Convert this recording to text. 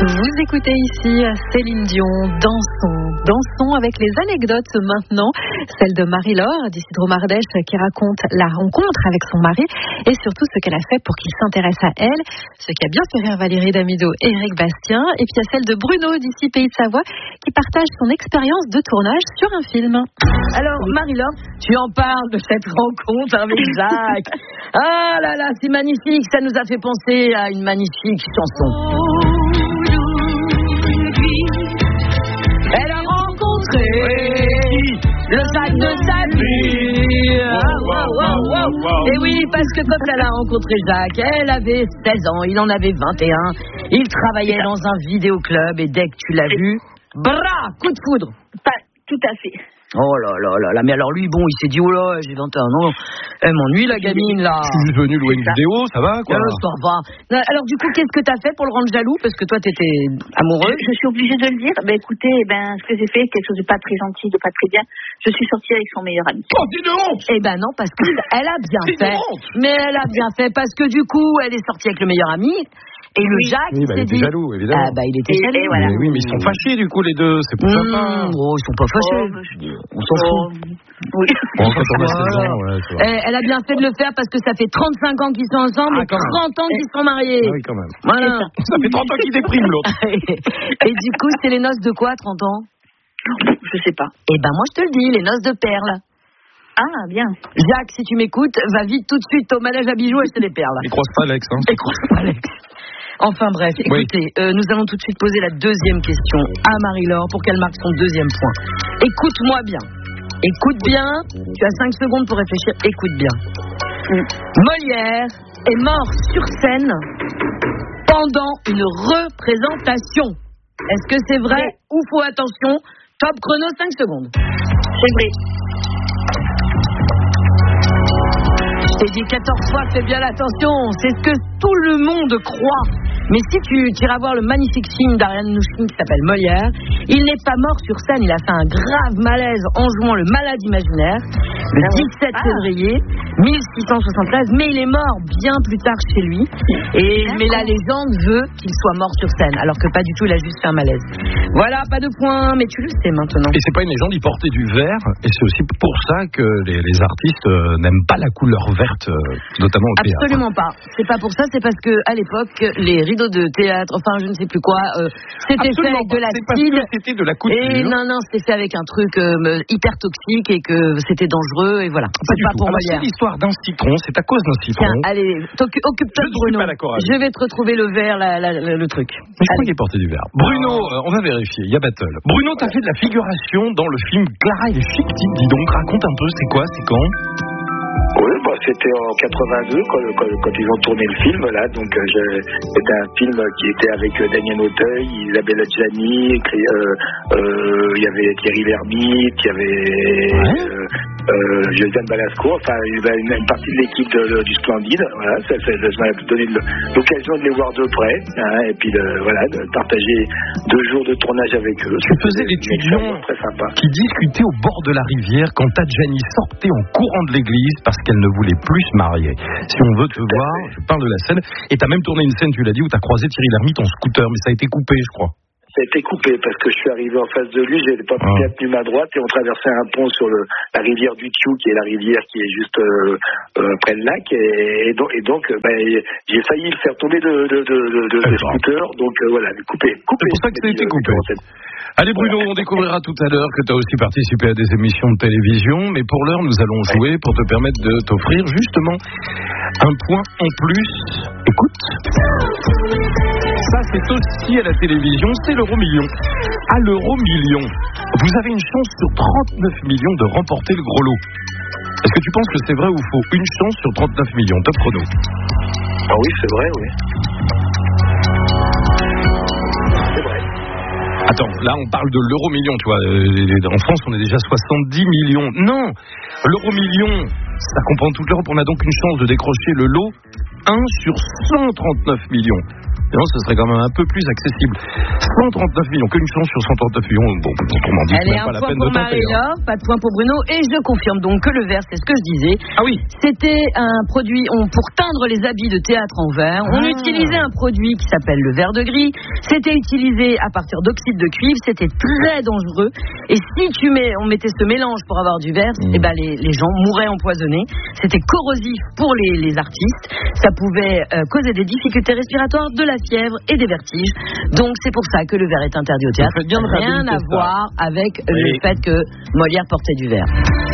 Vous écoutez ici Céline Dion, Dansons avec les anecdotes maintenant, celle de Marie-Laure d'Isidro-Mardèche qui raconte la rencontre avec son mari et surtout ce qu'elle a fait pour qu'il s'intéresse à elle, ce qui a bien fait rire Valérie Damido et Eric Bastien. Et puis il y a celle de Bruno d'ici Pays de Savoie qui partage son expérience de tournage sur un film. Alors Marie-Laure, tu en parles de cette rencontre avec Jacques. Ah là là, c'est magnifique, ça nous a fait penser à une magnifique chanson. Elle a rencontré le Jacques de sa vie. Et oui, parce que quand elle a rencontré Jacques, elle avait 16 ans, il en avait 21. Il travaillait dans un vidéoclub et dès que tu l'as vu, bra, coup de foudre. Pas tout à fait. Oh là là là là, mais alors lui, bon, il s'est dit, oh là, j'ai 21 ans, elle m'ennuie la gamine là. Je suis juste venu louer une vidéo, ça va quoi. Ça va. Alors du coup, qu'est-ce que t'as fait pour le rendre jaloux? Parce que toi, t'étais amoureux. Je suis obligée de le dire. Écoutez, ce que j'ai fait, quelque chose de pas très gentil, de pas très bien. Je suis sortie avec son meilleur ami. Oh, c'est de honte. Non, parce qu'elle a bien c'est fait. Mais elle a bien fait parce que du coup, elle est sortie avec le meilleur ami. Et le Jacques, il était jaloux, évidemment. Il était jaloux. Et voilà. Oui, mais ils sont fâchés du coup les deux, c'est pas sympa. Oh, ils sont pas fâchés. On s'en fout. Oui. Bon, quand on a 16 ans, ouais, tu vois. Elle a bien fait de le faire parce que ça fait 35 ans qu'ils sont ensemble et 30 ans qu'ils sont mariés. Ah oui, quand même. Voilà. Ça fait 30 ans qu'ils dépriment l'autre. Et du coup, c'est les noces de quoi, 30 ans? Je sais pas. Moi, je te le dis, les noces de perles. Ah, bien. Jacques, si tu m'écoutes, va vite tout de suite au manège à bijoux acheter des perles. Ils croisent pas Alex, hein. Ils croisent pas Alex. Enfin bref, écoutez, nous allons tout de suite poser la deuxième question à Marie-Laure pour qu'elle marque son deuxième point. Écoute-moi bien. Écoute bien. Tu as 5 secondes pour réfléchir. Écoute bien. Molière est mort sur scène pendant une représentation. Est-ce que c'est vrai ou faux? Attention, top chrono, 5 secondes. C'est vrai. Je t'ai dit 14 fois, fais bien attention. C'est ce que tout le monde croit. Mais si tu iras voir le magnifique film d'Ariane Nouchkine qui s'appelle Molière, il n'est pas mort sur scène. Il a fait un grave malaise en jouant le malade imaginaire le 17 février 1673. Mais il est mort bien plus tard chez lui. Mais la légende veut qu'il soit mort sur scène. Alors que pas du tout, il a juste fait un malaise. Voilà, pas de point, mais tu le sais maintenant. Et c'est pas une légende, il portait du vert. Et c'est aussi pour ça que les artistes n'aiment pas la couleur verte, notamment au théâtre. Absolument pas. C'est pas pour ça, c'est parce que à l'époque, les rideaux de théâtre, enfin je ne sais plus quoi, c'était fait avec de l'acide. C'était de la couture. Et non, c'était fait avec un truc hyper toxique et que c'était dangereux et voilà. Pas du tout. Alors, c'est l'histoire d'un citron, c'est à cause d'un citron. Tiens, allez, occupe-toi de Bruno. Je vais te retrouver le verre, le truc. Je crois qu'il portait du verre. Bruno, on va vérifier, il y a battle. Bruno, t'as fait de la figuration dans le film Clara et les Chic-Types, dis donc, raconte un peu, c'est quoi, c'est quand? Oui, c'était en 82 quand ils ont tourné le film là. Donc c'était un film qui était avec Daniel Auteuil, Isabelle Adjani, il y avait Thierry Lhermitte, il y avait Josiane Balasco, enfin une partie de l'équipe du Splendide. Voilà, ça m'a donné l'occasion de les voir de près, et puis de partager 2 jours de tournage avec eux. Tu faisais l'étudiant très sympa qui discutait au bord de la rivière quand Adjani sortait en courant de l'église parce qu'elle ne voulait plus se marier. Si on veut te voir, je parle de la scène. Et t'as même tourné une scène, tu l'as dit, où t'as croisé Thierry Lhermitte en scooter, mais ça a été coupé, je crois. Ça a été coupé parce que je suis arrivé en face de lui, j'avais pas bien tenu ma droite et on traversait un pont sur la rivière du Thiou, qui est la rivière qui est juste près le lac, et donc j'ai failli le faire tomber de scooter, donc voilà, coupé. C'est pour ça que ça a été coupé. Allez Bruno, on découvrira tout à l'heure que tu as aussi participé à des émissions de télévision, mais pour l'heure nous allons jouer pour te permettre de t'offrir justement un point en plus. Écoute, ça c'est aussi à la télévision, c'est l'euro-million. À l'euro-million, vous avez une chance sur 39 millions de remporter le gros lot. Est-ce que tu penses que c'est vrai ou faux? Une chance sur 39 millions, top chrono. Ah oui, c'est vrai, oui. Attends, là on parle de l'euro-million, tu vois. En France on est déjà 70 millions. Non, l'euro-million, ça comprend toute l'Europe. On a donc une chance de décrocher le lot 1 sur 139 millions. Non, ce serait quand même un peu plus accessible. 139 millions, qu'une chance sur 139 millions. Bon, autrement dit, allez, même pas la peine de pour tenter. Marie-Laure, pas de point pour Bruno. Et je confirme donc que le verre, c'est ce que je disais. Ah oui. C'était un produit pour teindre les habits de théâtre en verre. On utilisait un produit qui s'appelle le verre de gris. C'était utilisé à partir d'oxyde de cuivre. C'était très dangereux. Et si on mettait ce mélange pour avoir du verre, eh ben les gens mouraient empoisonnés. C'était corrosif pour les artistes. Ça pouvait causer des difficultés respiratoires, de la fièvre et des vertiges. Donc c'est pour ça que le verre est interdit au théâtre. Bien Rien à voir avec le fait que Molière portait du verre.